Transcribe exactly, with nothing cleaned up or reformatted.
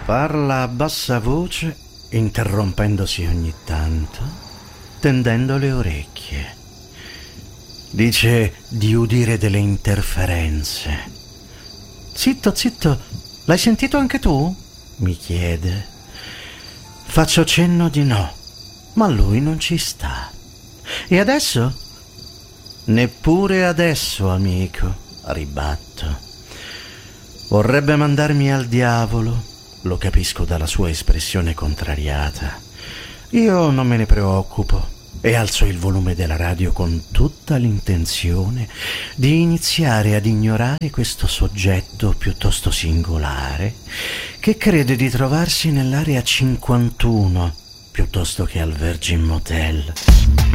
Parla a bassa voce, interrompendosi ogni tanto, tendendo le orecchie. Dice di udire delle interferenze. Zitto, zitto, l'hai sentito anche tu? Mi chiede. Faccio cenno di no, ma lui non ci sta. E adesso? Neppure adesso, amico, ribatto. Vorrebbe mandarmi al diavolo, lo capisco dalla sua espressione contrariata. Io non me ne preoccupo e alzo il volume della radio con tutta l'intenzione di iniziare ad ignorare questo soggetto piuttosto singolare che crede di trovarsi nell'area cinquantuno piuttosto che al Virgin Motel.